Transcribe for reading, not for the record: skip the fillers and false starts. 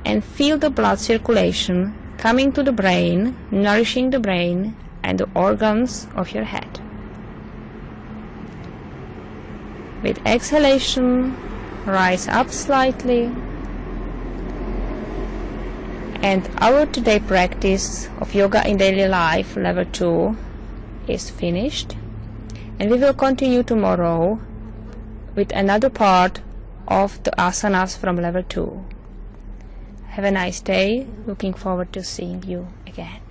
and feel the blood circulation coming to the brain, nourishing the brain and the organs of your head. With exhalation, rise up slightly, and our today practice of yoga in daily life level 2 is finished, and we will continue tomorrow with another part of the asanas from level 2. Have a nice day. Looking forward to seeing you again.